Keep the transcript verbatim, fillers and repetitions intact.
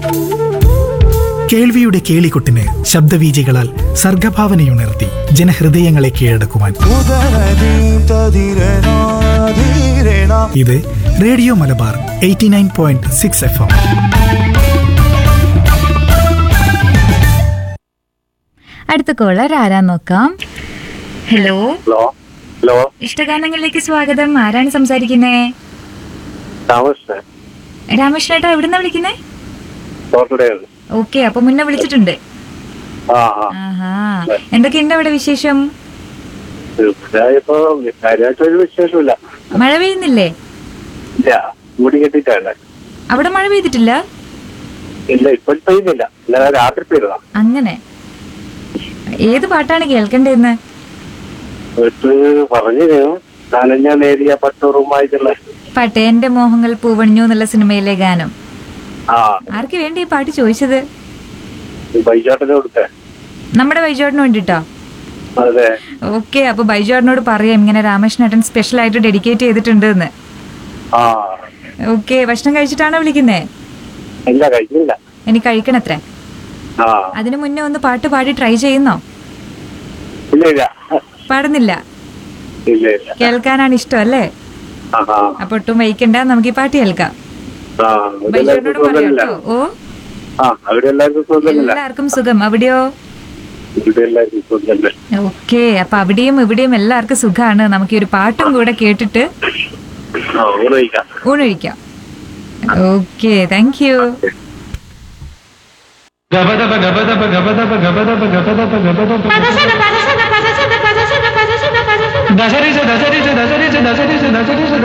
കേൾവിയുടെ കേളികൊട്ടിന് ശബ്ദവീചികളാൽ സർഗഭാവനയുണർത്തി ജനഹൃദയങ്ങളെ കീഴടക്കുവാൻ ഇത് radio Malabar eighty nine point six F M. അടുത്ത കോളർ ആരാ നോക്കാം. ഹലോ ഹലോ ഹലോ ഇഷ്ടഗാനങ്ങളിലേക്ക് സ്വാഗതം. ആരാണ് സംസാരിക്കുന്നേ? താമസിച്ചേ രാമകൃഷ്ണേട്ടാ, എവിടുന്നാ വിളിക്കുന്നേ? തോട്ടടയാണ്. ഓക്കെ, അപ്പൊ മുന്നേ വിളിച്ചിട്ടുണ്ട്. ആ ആ ആഹാ, എന്തൊക്കെയുണ്ട് അവിടെ വിശേഷം? ഇവിടെ ഇപ്പൊ കാര്യമായിട്ടൊരു വിശേഷമില്ല. മഴ പെയ്യുന്നില്ലേ? ഇല്ല, മൂടി കെട്ടിട്ടല്ല. അവിടെ മഴ പെയ്തിട്ടില്ല? ഇല്ല, ഇപ്പൊ പെയ്യുന്നില്ല. ഇന്നലെ രാത്രി പെയ്തതാ. അങ്ങനെ. ഏത് പാട്ടാണ് കേൾക്കണ്ടേന്ന്? വീട്ടില് പറഞ്ഞു നനഞ്ഞ നേരിയ പട്ടുറുമായിട്ടുള്ള പാട്ട് എന്റെ മോഹങ്ങൾ പൂവണിഞ്ഞു എന്നുള്ള സിനിമയിലെ ഗാനം. ആ ആർക്ക് വേണ്ടി ഈ പാട്ട് ചോദിച്ചത്? ബൈജാട്ടിന് കൊടുത്തേ. നമ്മുടെ ബൈജോട്ടിന് വേണ്ടിട്ടോ? അതെ. ഓക്കെ, അപ്പൊ ബൈജോട്ടിനോട് പറയാം ഇങ്ങനെ രാമകൃഷ്ണേട്ടൻ സ്പെഷ്യൽ ആയിട്ട് ഡെഡിക്കേറ്റ് ചെയ്തിട്ടുണ്ട് എന്ന്. ആ ഓക്കെ, ഭക്ഷണം കഴിച്ചിട്ടാണോ വിളിക്കുന്നേ? ഇല്ല, കഴിക്കില്ല. ഇനി കഴിക്കണത്രേ. ആ അതിനു മുന്നേ ഒന്ന് പാട്ട് പാടി ട്രൈ ചെയ്യുന്നോ? ഇല്ല ഇല്ല പാടുന്നില്ല? ഇല്ല ഇല്ല. കേൾക്കാനാണ് ഇഷ്ടം അല്ലേ? ആ ആ അപ്പൊ ഒട്ടും വൈകണ്ട, നമുക്ക് ഈ പാട്ട് കേൾക്കാം. ആ ബൈജോട്ടിനോട് പറയാം കേട്ടോ. ഓ, ആ അവിടെ എല്ലാവർക്കും സുഖമില്ല. എല്ലാവർക്കും സുഖം. അവിടെയോ? ഇവിടെ എല്ലാവർക്കും സുഖമല്ലേ? ഓക്കെ, അപ്പൊ അവിടെയും ഇവിടെയും എല്ലാവർക്കും സുഖാണ്. നമുക്ക് ഈ ഒരു പാട്ടും കൂടെ കേട്ടിട്ട് ആ ഊണയിക്കാം. ഊണൊഴിക്കാം. Okay, thank you. ഗബദബ ഗബദബ ഗബദബ ഗബദബ ഗബദബ ഗബദബ ദശരിച്ച ദശരിച്ച ദശരിച്ച ദശരിച്ച ദശരിച്ച ദശരിച്ച